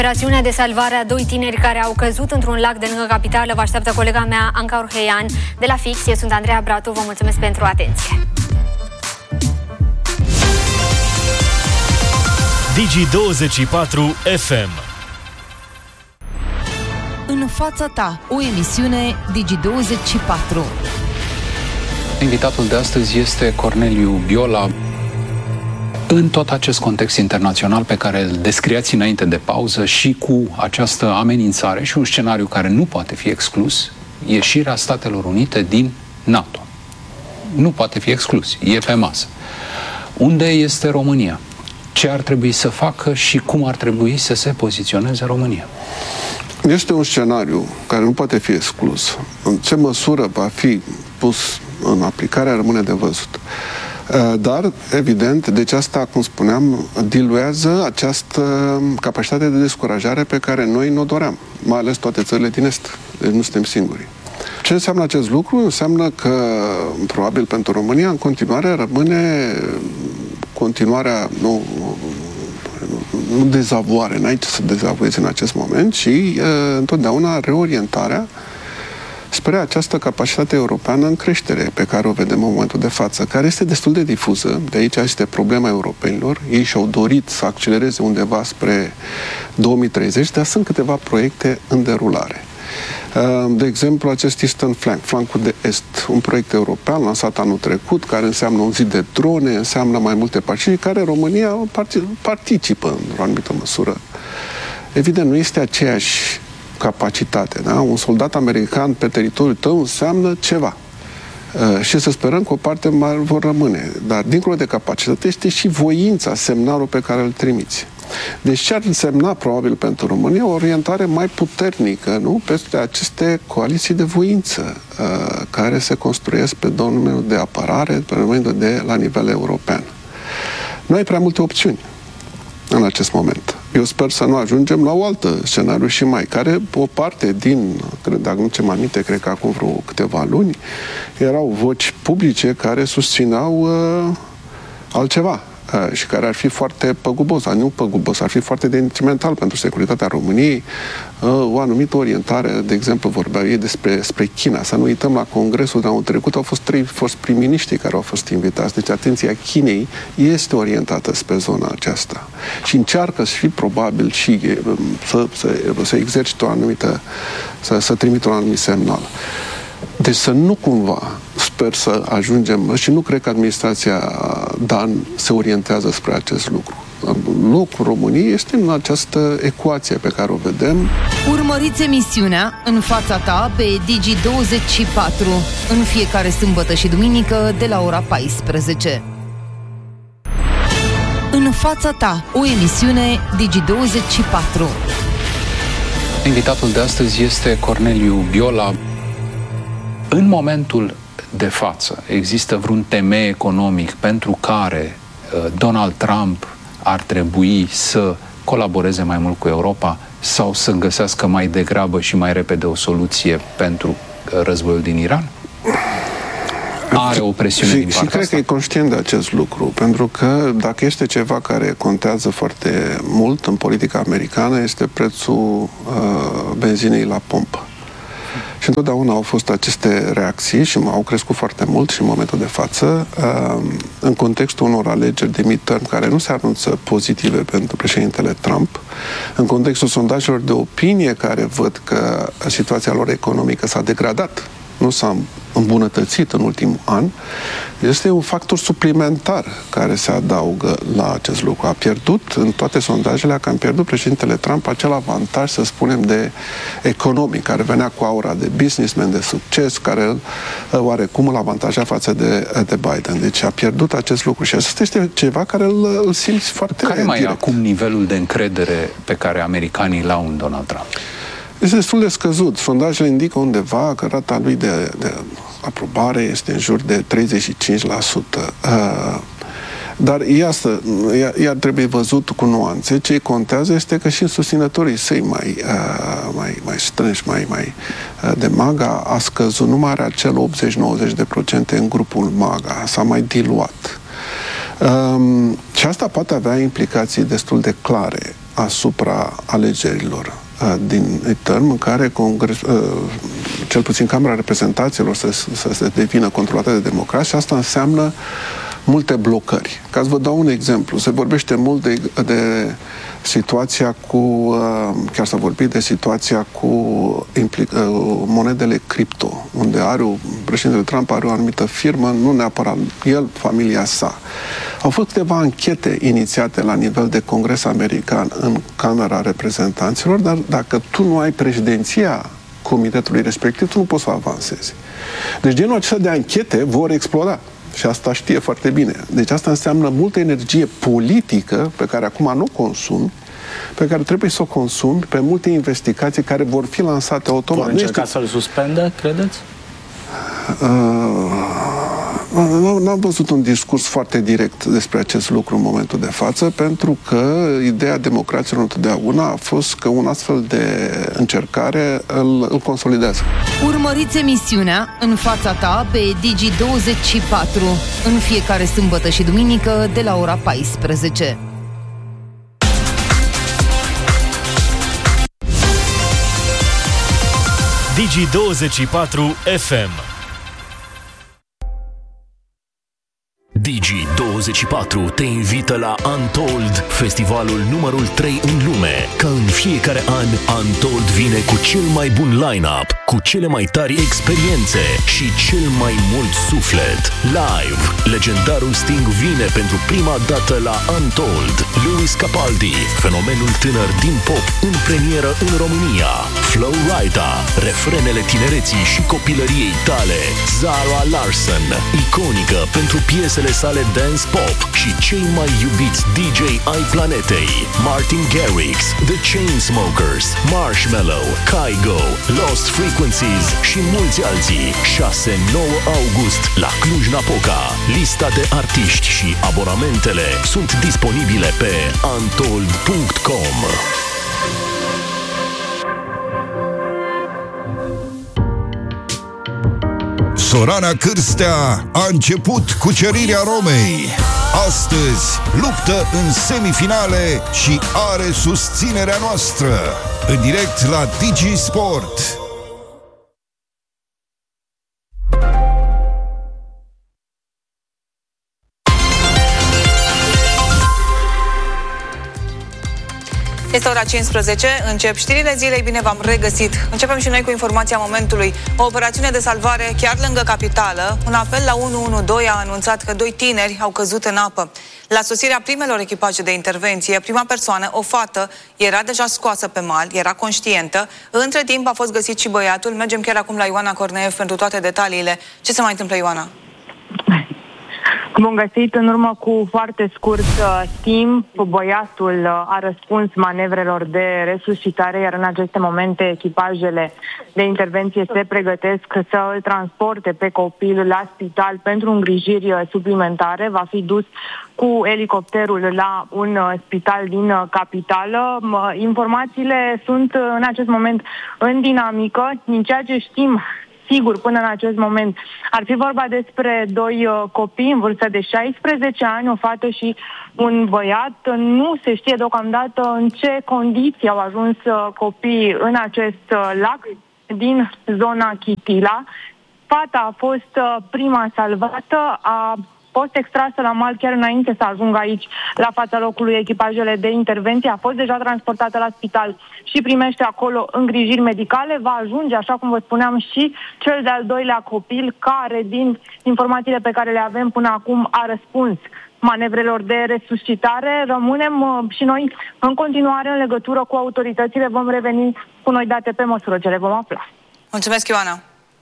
Operațiunea de salvare a doi tineri care au căzut într-un lac de lângă capitală vă așteaptă colega mea, Anca Orheian, de la Fix. Eu sunt Andreea Bratu, vă mulțumesc pentru atenție. Digi24 FM. În fața ta, o emisiune Digi24. Invitatul de astăzi este Corneliu Biola. În tot acest context internațional pe care îl descriați înainte de pauză și cu această amenințare și un scenariu care nu poate fi exclus, ieșirea Statelor Unite din NATO. Nu poate fi exclus, e pe masă. Unde este România? Ce ar trebui să facă și cum ar trebui să se poziționeze România? Este un scenariu care nu poate fi exclus. În ce măsură va fi pus în aplicare rămâne de văzut. Dar, evident, deci asta, cum spuneam, diluează această capacitate de descurajare pe care noi ne-o doream, mai ales toate țările din Est. Deci nu suntem singuri. Ce înseamnă acest lucru? Înseamnă că, probabil pentru România, în continuare rămâne continuarea, nu dezavoare, n-ai ce să dezavuezi în acest moment, și întotdeauna reorientarea spre această capacitate europeană în creștere pe care o vedem în momentul de față, care este destul de difuză. De aici este problema europenilor. Ei și-au dorit să accelereze undeva spre 2030, dar sunt câteva proiecte în derulare. De exemplu, acest Eastern Flank, flancul de est, un proiect european lansat anul trecut, care înseamnă un zid de drone, înseamnă mai multe pacini, care România participă în o anumită măsură. Evident, nu este aceeași capacitate, da? Un soldat american pe teritoriul tău înseamnă ceva. Și să sperăm că o parte mai vor rămâne. Dar, dincolo de capacitate, este și voința, semnalul pe care îl trimiți. Deci ce ar însemna, probabil, pentru România, o orientare mai puternică, nu? Peste aceste coaliții de voință care se construiesc pe domeniul de apărare, pe domeniul de la nivel european. Nu ai prea multe opțiuni în acest moment. Eu sper să nu ajungem la o altă scenariu și mai, care o parte din, dacă nu ce mai aminte, cred că acum vreo câteva luni, erau voci publice care susțineau altceva și care ar fi foarte păgubos, dar nu păgubos, ar fi foarte detrimental pentru securitatea României. O anumită orientare, de exemplu, vorbeau ei despre China. Să nu uităm, la congresul de anul trecut au fost 3 foști prim-miniștri care au fost invitați. Deci atenția Chinei este orientată spre zona aceasta. Și încearcă și probabil și să exercite o anumită, să trimită un anumit semnal. Deci să nu cumva, sper să ajungem, și nu cred că administrația Dan se orientează spre acest lucru. Locul României este în această ecuație pe care o vedem. Urmăriți emisiunea În fața ta pe Digi24 în fiecare sâmbătă și duminică de la ora 14. În fața ta, o emisiune Digi24. Invitatul de astăzi este Corneliu Biola. În momentul de față există vreun temei economic pentru care Donald Trump ar trebui să colaboreze mai mult cu Europa sau să găsească mai degrabă și mai repede o soluție pentru războiul din Iran? Are o presiune din partea și cred asta? că e conștient de acest lucru, pentru că dacă este ceva care contează foarte mult în politica americană, este prețul benzinei la pompă. Și întotdeauna au fost aceste reacții și au crescut foarte mult și în momentul de față, în contextul unor alegeri de midterm care nu se anunță pozitive pentru președintele Trump, în contextul sondajelor de opinie care văd că situația lor economică s-a degradat, nu s-a îmbunătățit în ultimul an, este un factor suplimentar care se adaugă la acest lucru. A pierdut, în toate sondajele, că am pierdut președintele Trump acel avantaj, să spunem, de economic, care venea cu aura de businessman, de succes, care oarecum îl avantaja față de Biden. Deci a pierdut acest lucru și asta este ceva care îl simți foarte Care mai e direct. acum nivelul de încredere pe care americanii l-au în Donald Trump? Este destul de scăzut. Sondajele indică undeva că rata lui de aprobare este în jur de 35%. Dar ea trebuie văzut cu nuanțe. Ce contează este că și în susținătorii săi mai strânși, mai de MAGA, a scăzut. Nu mai are acel 80-90% în grupul MAGA. S-a mai diluat. Și asta poate avea implicații destul de clare. asupra alegerilor din midterm, în care cel puțin Camera Reprezentanților să se devină controlată de democrați, și asta înseamnă multe blocări. Ca să vă dau un exemplu, se vorbește mult de situația cu, chiar s-a vorbit de situația cu monedele cripto, unde președintele Trump are o anumită firmă, nu neapărat el, familia sa. Au fost câteva anchete inițiate la nivel de Congres american în Camera Reprezentanților, dar dacă tu nu ai președinția comitetului respectiv, tu nu poți să avansezi. Deci genul acesta de anchete vor exploda. Și asta știe foarte bine. Deci asta înseamnă multă energie politică pe care acum nu consumi, pe care trebuie să o consumi pe multe investigații care vor fi lansate automat. Vor încerca să-l suspendă, credeți? N-am văzut un discurs foarte direct despre acest lucru în momentul de față, pentru că ideea democraților întotdeauna a fost că un astfel de încercare îl consolidează. Urmăriți emisiunea În fața ta pe Digi24 în fiecare sâmbătă și duminică de la ora 14. Digi24 FM. Digi24 te invită la Untold, festivalul numărul 3 în lume. Ca în fiecare an, Untold vine cu cel mai bun line-up, cu cele mai tari experiențe și cel mai mult suflet. Live, legendarul Sting vine pentru prima dată la Untold. Lewis Capaldi, fenomenul tânăr din pop, în premieră în România. Flo Rida, refrenele tinereții și copilăriei tale. Zara Larsson, iconică pentru piesele sale dance pop și cei mai iubiți DJ ai planetei. Martin Garrix, The Chainsmokers, Marshmello, Kygo, Lost Frequencies și mulți alții. 6-9 august la Cluj-Napoca. Lista de artiști și abonamentele sunt disponibile pe untold.com. Sorana Cârstea a început cucerirea Romei. Astăzi luptă în semifinale și are susținerea noastră. În direct la Digi Sport. Este ora 15, încep știrile zilei, bine v-am regăsit. Începem și noi cu informația momentului. O operațiune de salvare chiar lângă capitală. Un apel la 112 a anunțat că 2 tineri au căzut în apă. La sosirea primelor echipaje de intervenție, prima persoană, o fată, era deja scoasă pe mal, era conștientă. Între timp a fost găsit și băiatul. Mergem chiar acum la Ioana Corneev pentru toate detaliile. Ce se mai întâmplă, Ioana? Bun găsit, în urmă cu foarte scurt timp, băiatul a răspuns manevrelor de resuscitare, iar în aceste momente echipajele de intervenție se pregătesc să îl transporte pe copil la spital pentru îngrijiri suplimentare. Va fi dus cu elicopterul la un spital din capitală. Informațiile sunt în acest moment în dinamică. Din ceea ce știm, sigur, până în acest moment, ar fi vorba despre 2 copii în vârstă de 16 ani, o fată și un băiat. Nu se știe deocamdată în ce condiții au ajuns copiii în acest lac din zona Chitila. Fata a fost prima salvată, a fost extrasă la mal chiar înainte să ajungă aici, la fața locului, echipajele de intervenție. A fost deja transportată la spital și primește acolo îngrijiri medicale. Va ajunge, așa cum vă spuneam, și cel de-al doilea copil, care, din informațiile pe care le avem până acum, a răspuns manevrelor de resuscitare. Rămânem și noi în continuare în legătură cu autoritățile. Vom reveni cu noi date pe măsură ce le vom afla. Mulțumesc, Ioana!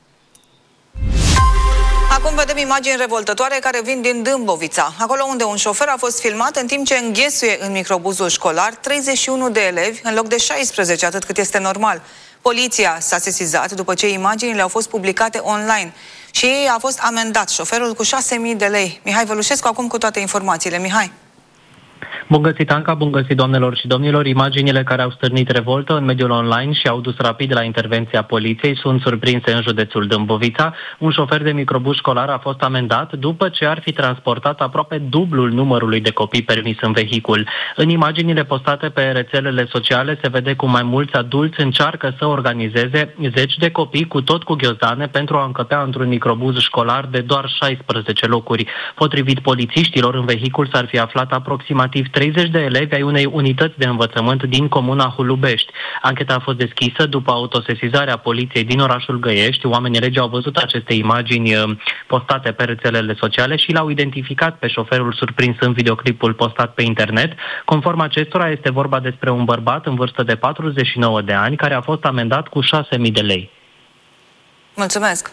Acum vedem imagini revoltătoare care vin din Dâmbovița, acolo unde un șofer a fost filmat în timp ce înghesuie în microbuzul școlar 31 de elevi în loc de 16, atât cât este normal. Poliția s-a sesizat după ce imaginile au fost publicate online și a fost amendat șoferul cu 6.000 de lei. Mihai Vălușescu acum cu toate informațiile. Mihai. Bun găsit, Anca, bun găsit, doamnelor și domnilor. Imaginile care au stârnit revoltă în mediul online și au dus rapid la intervenția poliției sunt surprinse în județul Dâmbovița. Un șofer de microbuz școlar a fost amendat după ce ar fi transportat aproape dublul numărului de copii permis în vehicul. În imaginile postate pe rețelele sociale se vede cum mai mulți adulți încearcă să organizeze zeci de copii cu ghiozdane pentru a încăpea într-un microbuz școlar de doar 16 locuri. Potrivit polițiștilor, în vehicul s-ar fi aflat aproximativ 30 de elevi ai unei unități de învățământ din comuna Hulubești. Ancheta a fost deschisă după autosesizarea poliției din orașul Găiești. Oamenii regi au văzut aceste imagini postate pe rețelele sociale și l-au identificat pe șoferul surprins în videoclipul postat pe internet. Conform acestora, este vorba despre un bărbat în vârstă de 49 de ani care a fost amendat cu 6.000 de lei. Mulțumesc!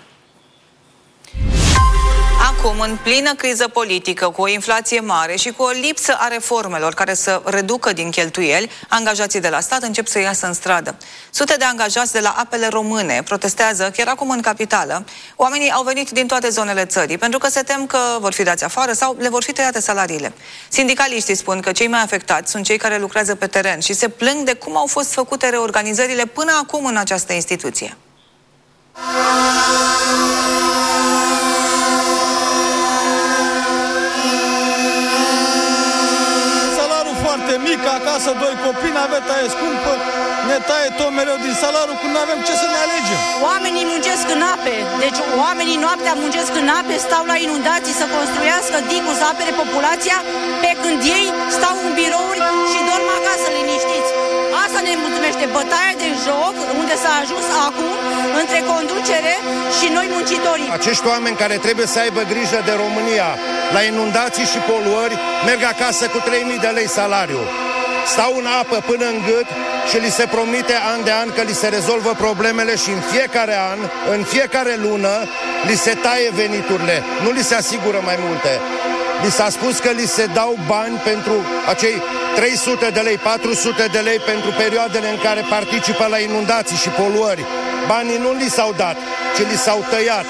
Acum, în plină criză politică, cu o inflație mare și cu o lipsă a reformelor care să reducă din cheltuieli, angajații de la stat încep să iasă în stradă. Sute de angajați de la Apele Române protestează chiar acum în capitală. Oamenii au venit din toate zonele țării pentru că se tem că vor fi dați afară sau le vor fi tăiate salariile. Sindicaliștii spun că cei mai afectați sunt cei care lucrează pe teren și se plâng de cum au fost făcute reorganizările până acum în această instituție. Mic, acasă, doi copii, naveta e scumpă, ne taie tot mereu din salariu, când nu avem ce să ne alegem. Oamenii muncesc în ape, deci oamenii noaptea muncesc în ape, stau la inundații să construiască diguri, să apere populația, pe când ei stau în birouri și dorm acasă liniștiți. Asta ne mulțumește, bătaia de joc, unde s-a ajuns acum, între conducere și noi muncitorii. Acești oameni care trebuie să aibă grijă de România la inundații și poluări, merg acasă cu 3.000 de lei salariu. Stau în apă până în gât și li se promite an de an că li se rezolvă problemele și în fiecare an, în fiecare lună, li se taie veniturile, nu li se asigură mai multe. Li s-a spus că li se dau bani pentru acei 300 de lei, 400 de lei pentru perioadele în care participă la inundații și poluări. Banii nu li s-au dat, ci li s-au tăiat.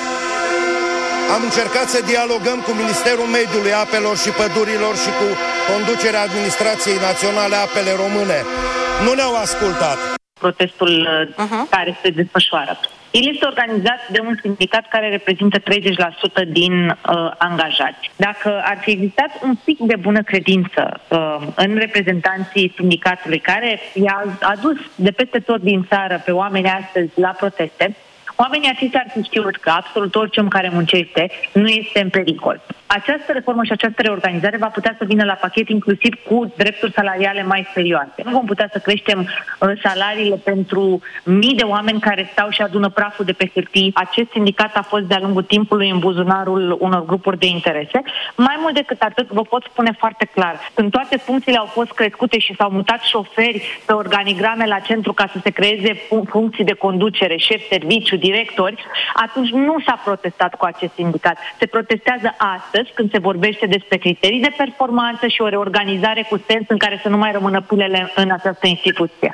Am încercat să dialogăm cu Ministerul Mediului, Apelor și Pădurilor și cu conducerea Administrației Naționale Apele Române. Nu ne-au ascultat. Protestul care se desfășoară. El este organizat de un sindicat care reprezintă 30% din angajați. Dacă ar fi existat un pic de bună credință în reprezentanții sindicatului care i-a adus de peste tot din țară pe oameni astăzi la proteste, oamenii aceștia ar fi știut că absolut orice om care muncește nu este în pericol. Această reformă și această reorganizare va putea să vină la pachet inclusiv cu drepturi salariale mai serioase. Nu vom putea să creștem salariile pentru mii de oameni care stau și adună praful de pe hârtii. Acest sindicat a fost de-a lungul timpului în buzunarul unor grupuri de interese. Mai mult decât atât, vă pot spune foarte clar, când toate funcțiile au fost crescute și s-au mutat șoferi pe organigrame la centru ca să se creeze funcții de conducere, șef serviciu, directori, atunci nu s-a protestat cu acest sindicat. Se protestează astăzi când se vorbește despre criterii de performanță și o reorganizare cu sens în care să nu mai rămână pulele în această instituție.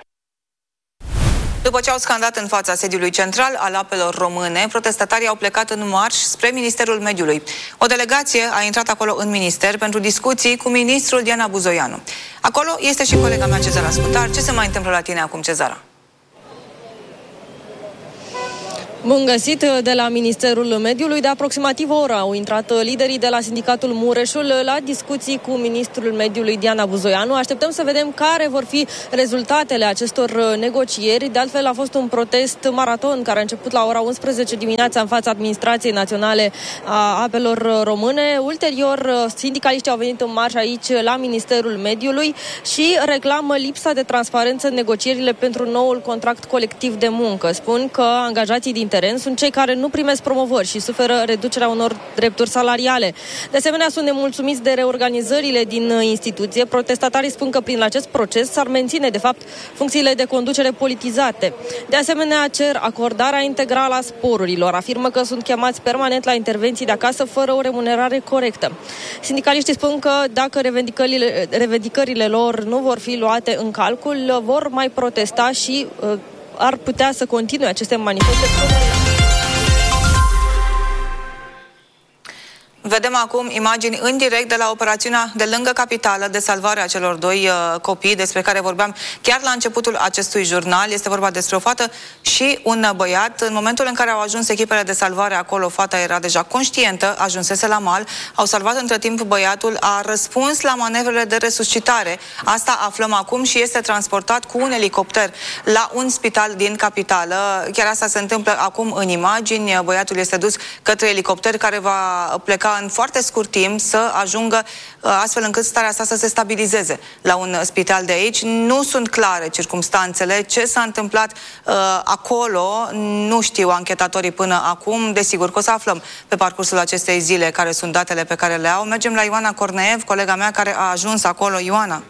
După ce au scandat în fața sediului central al Apelor Române, protestatarii au plecat în marș spre Ministerul Mediului. O delegație a intrat acolo în minister pentru discuții cu ministrul Diana Buzoianu. Acolo este și colega mea, Cezara Scutar. Ce se mai întâmplă la tine acum, Cezara? Bun găsit! De la Ministerul Mediului, de aproximativ o oră au intrat liderii de la Sindicatul Mureșul la discuții cu Ministrul Mediului Diana Buzoianu. Așteptăm să vedem care vor fi rezultatele acestor negocieri. De altfel, a fost un protest maraton care a început la ora 11 dimineața în fața Administrației Naționale a Apelor Române. Ulterior, sindicaliștii au venit în marș aici la Ministerul Mediului și reclamă lipsa de transparență în negocierile pentru noul contract colectiv de muncă. Spun că angajații din teren sunt cei care nu primesc promovări și suferă reducerea unor drepturi salariale. De asemenea, sunt nemulțumiți de reorganizările din instituție. Protestatarii spun că prin acest proces s-ar menține, de fapt, funcțiile de conducere politizate. De asemenea, cer acordarea integrală a sporurilor. Afirmă că sunt chemați permanent la intervenții de acasă fără o remunerare corectă. Sindicaliștii spun că dacă revendicările lor nu vor fi luate în calcul, vor mai protesta și ar putea să continue aceste manifestații. Vedem acum imagini în direct de la operațiunea de lângă capitală de salvare a celor doi copii despre care vorbeam chiar la începutul acestui jurnal. Este vorba despre o fată și un băiat. În momentul în care au ajuns echipele de salvare acolo, fata era deja conștientă, ajunsese la mal, au salvat între timp băiatul, a răspuns la manevrele de resuscitare. Asta aflăm acum și este transportat cu un elicopter la un spital din capitală. Chiar asta se întâmplă acum în imagini. Băiatul este dus către elicopter care va pleca în foarte scurt timp să ajungă astfel încât starea sa să se stabilizeze la un spital de aici. Nu sunt clare circumstanțele, ce s-a întâmplat acolo, nu știu anchetatorii până acum. Desigur că o să aflăm pe parcursul acestei zile care sunt datele pe care le au. Mergem la Ioana Corneev, colega mea care a ajuns acolo. Ioana.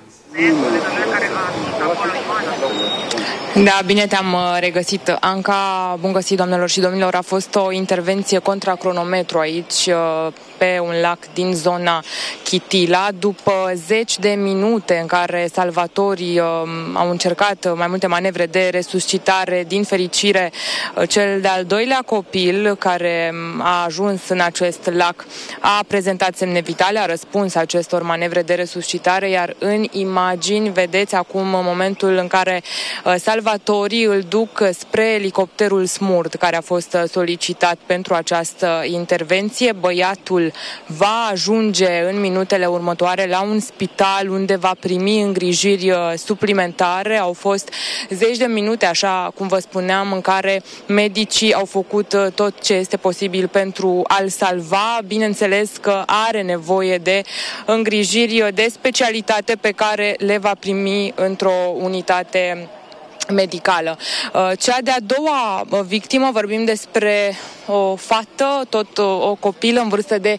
Da, bine te-am regăsit, Anca. Bun găsit, doamnelor și domnilor. A fost o intervenție contra cronometru aici, pe un lac din zona Chitila. După 10 de minute în care salvatorii au încercat mai multe manevre de resuscitare, din fericire, cel de-al doilea copil care a ajuns în acest lac a prezentat semne vitale, a răspuns acestor manevre de resuscitare, iar în imagini vedeți acum momentul în care salvatorii îl duc spre elicopterul Smurd care a fost solicitat pentru această intervenție. Băiatul va ajunge în minutele următoare la un spital unde va primi îngrijiri suplimentare. Au fost 10 de minute, așa cum vă spuneam, în care medicii au făcut tot ce este posibil pentru a-l salva. Bineînțeles că are nevoie de îngrijiri de specialitate pe care le va primi într-o unitate medicală. Cea de-a doua victimă, vorbim despre o fată, tot o copilă în vârstă de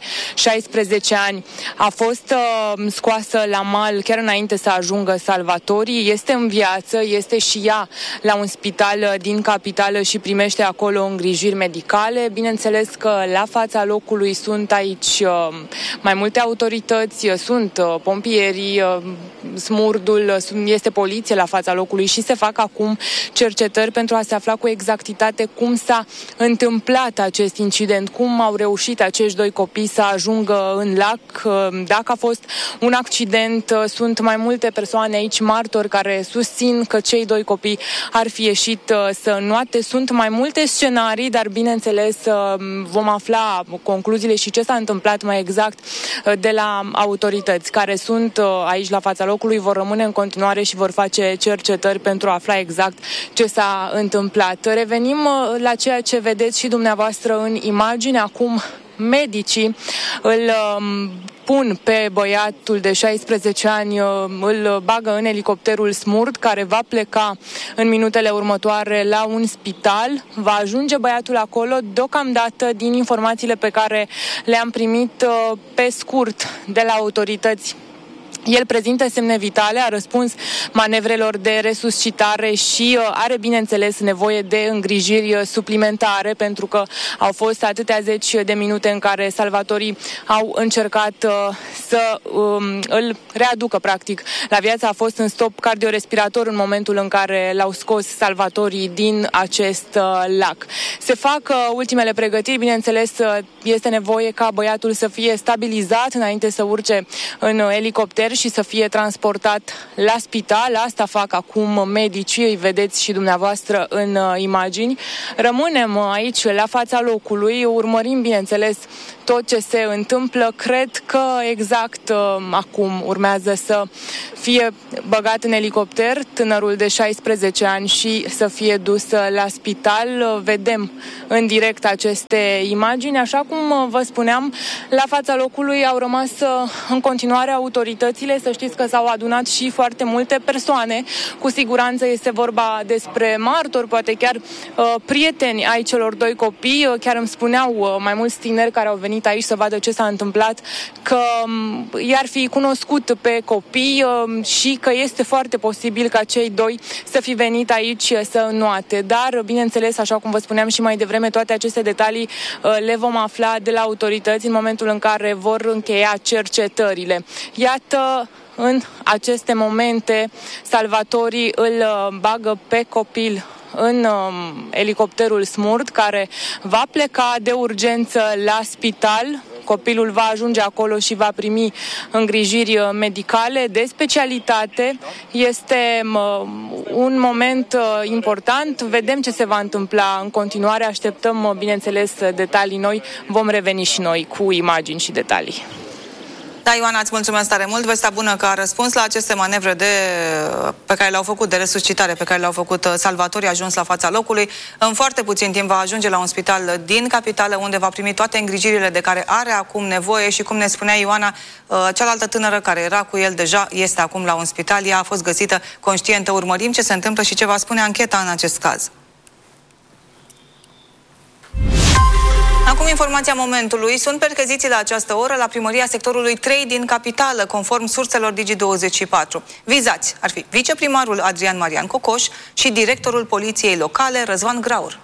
16 ani. A fost scoasă la mal chiar înainte să ajungă salvatorii. Este în viață, este și ea la un spital din capitală și primește acolo îngrijiri medicale. Bineînțeles că la fața locului sunt aici mai multe autorități, sunt pompierii, Smurdul, este poliție la fața locului și se fac acum cercetări pentru a se afla cu exactitate cum s-a întâmplat acest incident, cum au reușit acești doi copii să ajungă în lac, dacă a fost un accident. Sunt mai multe persoane aici, martori, care susțin că cei doi copii ar fi ieșit să înoate. Sunt mai multe scenarii, dar bineînțeles vom afla concluziile și ce s-a întâmplat mai exact de la autorități care sunt aici la fața locului, vor rămâne în continuare și vor face cercetări pentru a afla exact ce s-a întâmplat. Revenim la ceea ce vedeți și dumneavoastră în imagine. Acum medicii îl pun pe băiatul de 16 ani, îl bagă în elicopterul Smurd care va pleca în minutele următoare la un spital. Va ajunge băiatul acolo. Deocamdată, din informațiile pe care le-am primit pe scurt de la autorități, el prezintă semne vitale, a răspuns manevrelor de resuscitare și are, bineînțeles, nevoie de îngrijiri suplimentare, pentru că au fost atâtea zeci de minute în care salvatorii au încercat să îl readucă, practic, la viață. A fost în stop cardiorespirator în momentul în care l-au scos salvatorii din acest lac. Se fac ultimele pregătiri, bineînțeles, este nevoie ca băiatul să fie stabilizat înainte să urce în elicopter și să fie transportat la spital. Asta fac acum medicii, îi vedeți și dumneavoastră în imagini. Rămânem aici la fața locului, urmărim, bineînțeles, tot ce se întâmplă. Cred că exact acum urmează să fie băgat în elicopter tânărul de 16 ani și să fie dus la spital. Vedem în direct aceste imagini. Așa cum vă spuneam, la fața locului au rămas în continuare autoritățile. Să știți că s-au adunat și foarte multe persoane. Cu siguranță este vorba despre martori, poate chiar prieteni ai celor doi copii. Chiar îmi spuneau mai mulți tineri care au venit aici să vadă ce s-a întâmplat, că i-ar fi cunoscut pe copii și că este foarte posibil ca cei doi să fi venit aici să înoate. Dar, bineînțeles, așa cum vă spuneam și mai devreme, toate aceste detalii le vom afla de la autorități în momentul în care vor încheia cercetările. Iată, în aceste momente, salvatorii îl bagă pe copil în elicopterul Smurd care va pleca de urgență la spital. copilul va ajunge acolo și va primi îngrijiri medicale de specialitate. Este un moment important. Vedem ce se va întâmpla în continuare. Așteptăm, bineînțeles, detalii noi. Vom reveni și noi cu imagini și detalii. Da, Ioana, îți mulțumesc tare mult. Vestea bună că a răspuns la aceste manevre pe care le-au făcut, de resuscitare, pe care le-au făcut salvatorii, a ajuns la fața locului. În foarte puțin timp va ajunge la un spital din capitală, unde va primi toate îngrijirile de care are acum nevoie și, cum ne spunea Ioana, cealaltă tânără care era cu el deja este acum la un spital. Ea a fost găsită conștientă. Urmărim ce se întâmplă și ce va spune ancheta în acest caz. Acum informația momentului. Sunt percheziții la această oră la primăria sectorului 3 din capitală, conform surselor Digi24. Vizați ar fi viceprimarul Adrian Marian Cocoș și directorul poliției locale Răzvan Graur.